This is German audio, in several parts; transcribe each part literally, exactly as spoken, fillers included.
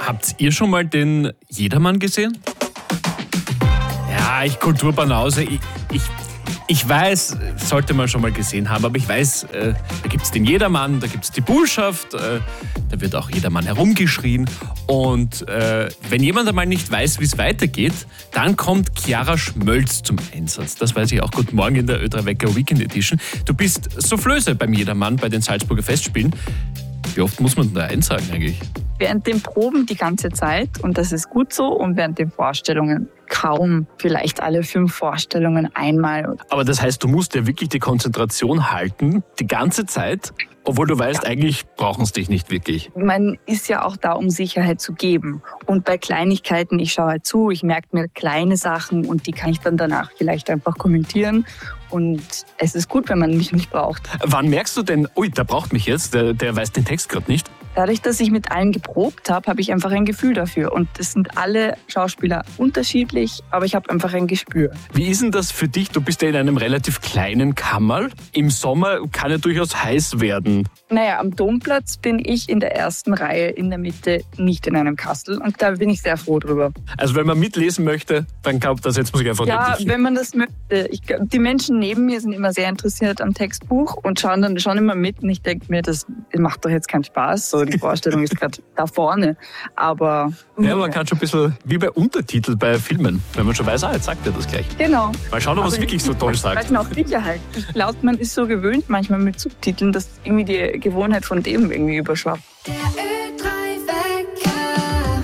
Habt ihr schon mal den Jedermann gesehen? Ja, ich Kulturbanause. Ich, ich, ich weiß, sollte man schon mal gesehen haben, aber ich weiß, äh, da gibt es den Jedermann, da gibt es die Bullschaft, äh, da wird auch Jedermann herumgeschrien. Und äh, wenn jemand einmal nicht weiß, wie es weitergeht, dann kommt Chiara Schmölz zum Einsatz. Das weiß ich auch. Guten Morgen in der Ö drei Wecker Weekend Edition. Du bist Soufflöse beim Jedermann bei den Salzburger Festspielen. Wie oft muss man da einsagen eigentlich? Während den Proben die ganze Zeit und das ist gut so und während den Vorstellungen kaum, vielleicht alle fünf Vorstellungen einmal. Aber das heißt, du musst ja wirklich die Konzentration halten, die ganze Zeit, obwohl du weißt, ja, eigentlich brauchen es dich nicht wirklich. Man ist ja auch da, um Sicherheit zu geben. Und bei Kleinigkeiten, ich schaue halt zu, ich merke mir kleine Sachen und die kann ich dann danach vielleicht einfach kommentieren. Und es ist gut, wenn man mich nicht braucht. Wann merkst du denn, ui, der braucht mich jetzt, der, der weiß den Text gerade nicht? Dadurch, dass ich mit allen geprobt habe, habe ich einfach ein Gefühl dafür. Und es sind alle Schauspieler unterschiedlich, aber ich habe einfach ein Gespür. Wie ist denn das für dich? Du bist ja in einem relativ kleinen Kammerl. Im Sommer kann ja durchaus heiß werden. Naja, am Domplatz bin ich in der ersten Reihe in der Mitte, nicht in einem Kastel. Und da bin ich sehr froh drüber. Also wenn man mitlesen möchte, dann glaubt das, jetzt muss ich einfach Ja, nicht. wenn man das möchte. Ich, die Menschen neben mir sind immer sehr interessiert am Textbuch und schauen dann schon immer mit. Und ich denke mir, das macht doch jetzt keinen Spaß. So, die Vorstellung ist gerade da vorne. Aber ja, man kann schon ein bisschen wie bei Untertitel bei Filmen, wenn man schon weiß, ah, jetzt sagt er das gleich. Genau. Mal schauen, ob er es wirklich so toll sagt. Manchmal auch Sicherheit. Ich glaube, man ist so gewöhnt manchmal mit Subtiteln, dass irgendwie die Gewohnheit von dem irgendwie überschwappt. Der Ö drei Wecker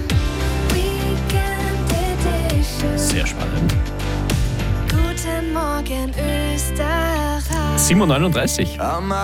Weekend Edition. Sehr spannend. Guten Morgen Österreich. sieben Uhr neununddreißig.